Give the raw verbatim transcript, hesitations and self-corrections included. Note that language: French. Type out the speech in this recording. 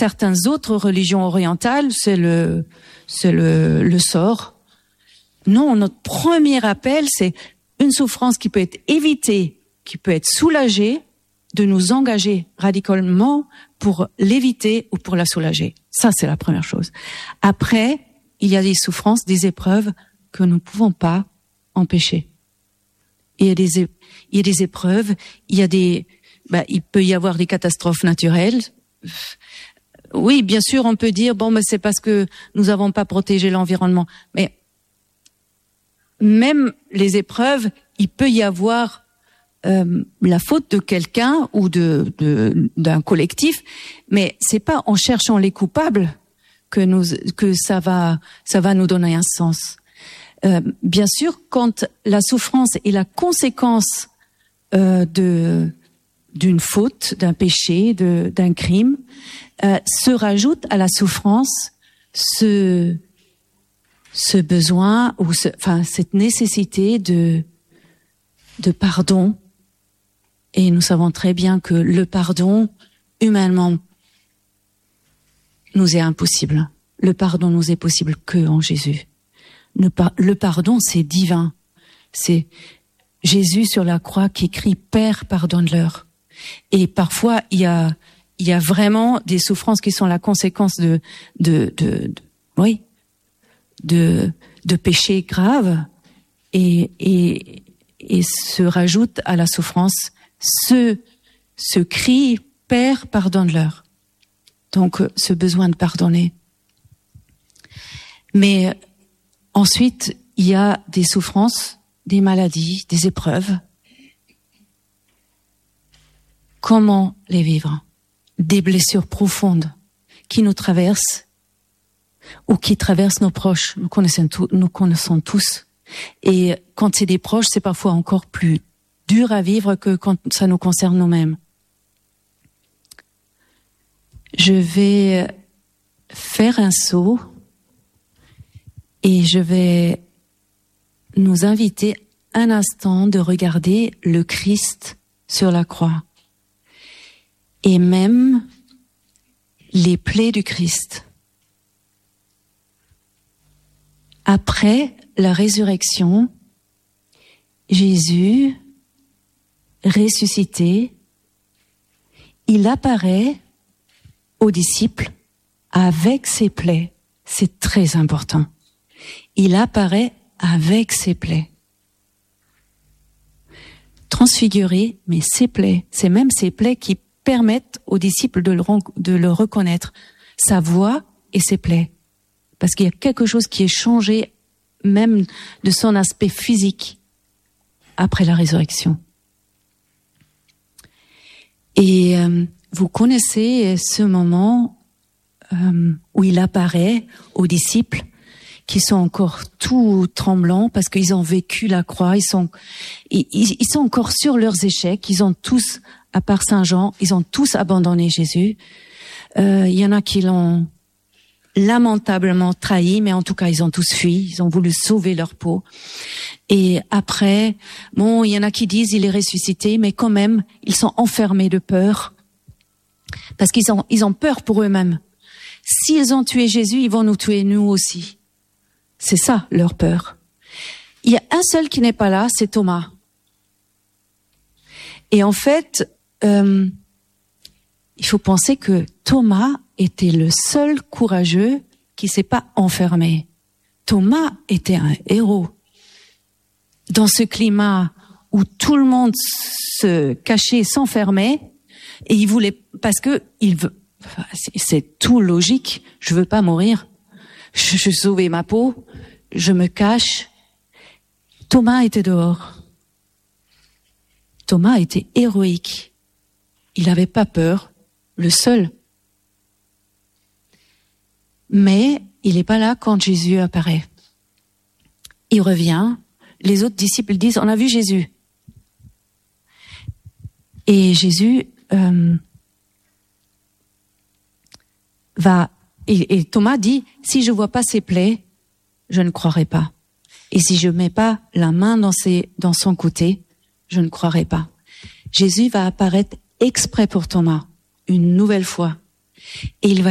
certaines autres religions orientales, c'est le, c'est le, le sort. Non, notre premier appel, c'est une souffrance qui peut être évitée, qui peut être soulagée, de nous engager radicalement pour l'éviter ou pour la soulager. Ça, c'est la première chose. Après, il y a des souffrances, des épreuves que nous ne pouvons pas empêcher. Il y a des, il y a des épreuves, il y a des, bah, il peut y avoir des catastrophes naturelles. Oui, bien sûr, on peut dire, bon, mais c'est parce que nous n'avons pas protégé l'environnement. Mais même les épreuves, il peut y avoir euh, la faute de quelqu'un ou de, de d'un collectif, mais c'est pas en cherchant les coupables que nous que ça va ça va nous donner un sens. Euh, bien sûr, quand la souffrance est la conséquence euh, de d'une faute, d'un péché, de d'un crime, euh, se rajoute à la souffrance ce ce besoin ou ce, enfin cette nécessité de de pardon. Et nous savons très bien que le pardon, humainement, nous est impossible. Le pardon nous est possible que en Jésus. Le pardon, c'est divin. C'est Jésus sur la croix qui crie « Père, pardonne-leur ». Et parfois, il y a, il y a vraiment des souffrances qui sont la conséquence de, de, de, de oui, de, de péchés graves et, et, et se rajoute à la souffrance ce, ce cri « Père, pardonne-leur ». Donc, ce besoin de pardonner. Mais ensuite, il y a des souffrances, des maladies, des épreuves. Comment les vivre? Des blessures profondes qui nous traversent ou qui traversent nos proches. Nous connaissons, tout, nous connaissons tous. Et quand c'est des proches, c'est parfois encore plus dur à vivre que quand ça nous concerne nous-mêmes. Je vais faire un saut et je vais nous inviter un instant de regarder le Christ sur la croix et même les plaies du Christ. Après la résurrection, Jésus, ressuscité, il apparaît aux disciples avec ses plaies. C'est très important. Il apparaît avec ses plaies. Transfiguré, mais ses plaies. C'est même ses plaies qui permettent aux disciples de le, de le reconnaître. Sa voix et ses plaies. Parce qu'il y a quelque chose qui est changé, même de son aspect physique, après la résurrection. Et euh, vous connaissez ce moment euh, où il apparaît aux disciples qui sont encore tout tremblants parce qu'ils ont vécu la croix, ils sont, ils, ils sont encore sur leurs échecs, ils ont tous, à part Saint Jean, ils ont tous abandonné Jésus. Euh, il y en a qui l'ont lamentablement trahi, mais en tout cas ils ont tous fui, ils ont voulu sauver leur peau. Et après, bon, il y en a qui disent il est ressuscité, mais quand même ils sont enfermés de peur parce qu'ils ont ils ont peur pour eux-mêmes. S'ils ont tué Jésus, ils vont nous tuer nous aussi. C'est ça leur peur. Il y a un seul qui n'est pas là, c'est Thomas. Et en fait, euh, il faut penser que Thomas était le seul courageux qui s'est pas enfermé. Thomas était un héros. Dans ce climat où tout le monde se cachait, s'enfermait, et il voulait, parce que il veut, c'est tout logique, je veux pas mourir, je, je sauver ma peau, je me cache. Thomas était dehors. Thomas était héroïque. Il avait pas peur, le seul. Mais il n'est pas là quand Jésus apparaît. Il revient. Les autres disciples disent, on a vu Jésus. Et Jésus euh, va, et, et Thomas dit, si je vois pas ses plaies, je ne croirai pas. Et si je mets pas la main dans ses, dans son côté, je ne croirai pas. Jésus va apparaître exprès pour Thomas, une nouvelle fois. Et il va